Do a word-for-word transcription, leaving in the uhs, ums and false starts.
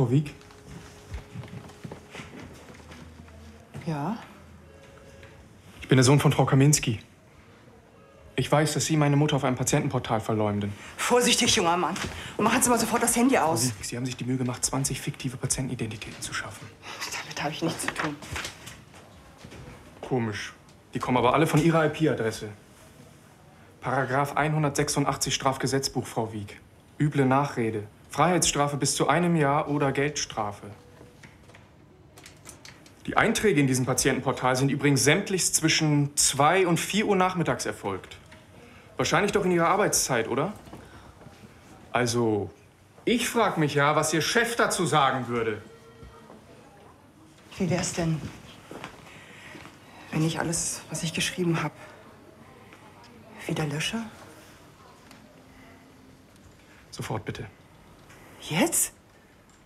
Frau Wieck? Ja? Ich bin der Sohn von Frau Kaminski. Ich weiß, dass Sie meine Mutter auf einem Patientenportal verleumden. Vorsichtig, junger Mann. Und machen Sie mal sofort das Handy aus. Frau Wieck, Sie haben sich die Mühe gemacht, zwanzig fiktive Patientenidentitäten zu schaffen. Damit habe ich nichts zu tun. Komisch. Die kommen aber alle von Ihrer I P-Adresse. Paragraph hundertsechsundachtzig Strafgesetzbuch, Frau Wieck. Üble Nachrede. Freiheitsstrafe bis zu einem Jahr oder Geldstrafe. Die Einträge in diesem Patientenportal sind übrigens sämtlichst zwischen zwei und vier Uhr nachmittags erfolgt. Wahrscheinlich doch in Ihrer Arbeitszeit, oder? Also, ich frage mich ja, was Ihr Chef dazu sagen würde. Wie wär's denn, wenn ich alles, was ich geschrieben habe, wieder lösche? Sofort, bitte. Jetzt?